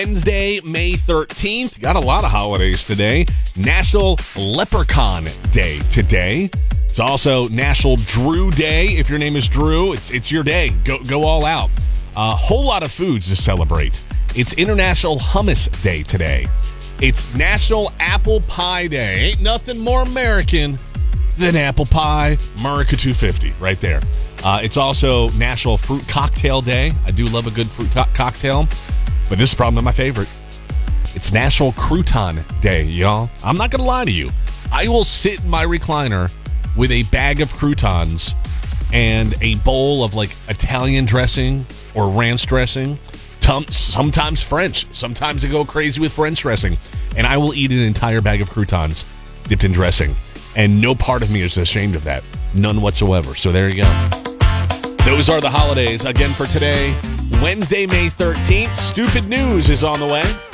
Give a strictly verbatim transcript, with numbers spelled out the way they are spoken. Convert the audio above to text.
Wednesday, May thirteenth. Got a lot of holidays today. National Leprechaun Day today. It's also National Drew Day. If your name is Drew, it's, it's your day. Go, go all out. A whole lot of foods to celebrate. It's International Hummus Day today. It's National Apple Pie Day. Ain't nothing more American than apple pie. America two fifty right there. Uh, it's also National Fruit Cocktail Day. I do love a good fruit co- cocktail, but this is probably my favorite. It's National Crouton Day, y'all. I'm not going to lie to you. I will sit in my recliner with a bag of croutons and a bowl of like Italian dressing or ranch dressing. Tum- sometimes French. Sometimes I go crazy with French dressing. And I will eat an entire bag of croutons dipped in dressing. And no part of me is ashamed of that. None whatsoever. So there you go. Those are the holidays. Again for today, Wednesday, May thirteenth. Stupid news is on the way.